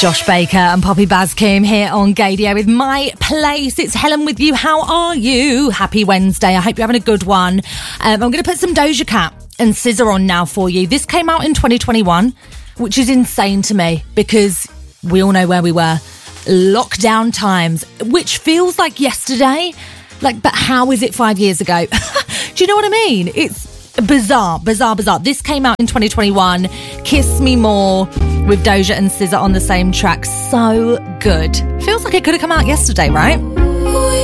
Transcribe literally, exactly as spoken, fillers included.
Josh Baker and Poppy Bascombe here on Gaydio with My Place. It's Helen with you. How are you? Happy Wednesday. I hope you're having a good one. Um, I'm going to put some Doja Cat and S Z A on now for you. This came out in twenty twenty-one, which is insane to me because we all know where we were. Lockdown times, which feels like yesterday. Like, but how is it five years ago? Do you know what I mean? It's bizarre, bizarre, bizarre. This came out in twenty twenty-one. Kiss Me More with Doja and S Z A on the same track. So good. Feels like it could have come out yesterday, right?